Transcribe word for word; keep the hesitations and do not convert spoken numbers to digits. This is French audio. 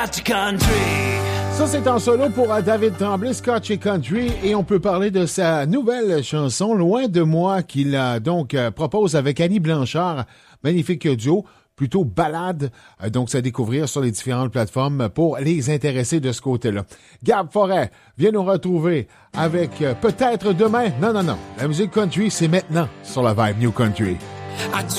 Ça, c'est en solo pour David Tremblay, Scotch et Country, et on peut parler de sa nouvelle chanson, Loin de moi, qu'il a donc euh, propose avec Annie Blanchard. Magnifique duo, plutôt balade, euh, donc c'est à découvrir sur les différentes plateformes pour les intéressés de ce côté-là. Gab Forêt vient nous retrouver avec euh, Peut-être demain. Non, non, non. La musique country, c'est maintenant sur la Vibe New Country. As-tu